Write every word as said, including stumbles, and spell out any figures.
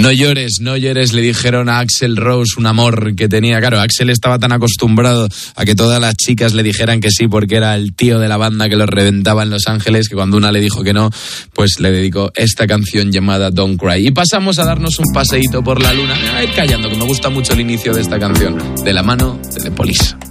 No llores, no llores, le dijeron a Axl Rose, un amor que tenía. Claro, Axl estaba tan acostumbrado a que todas las chicas le dijeran que sí porque era el tío de la banda que los reventaba en Los Ángeles, que cuando una le dijo que no, pues le dedicó esta canción llamada Don't Cry. Y pasamos a darnos un paseíto por la luna. Me voy a ir callando, que me gusta mucho el inicio de esta canción, de la mano de The Police.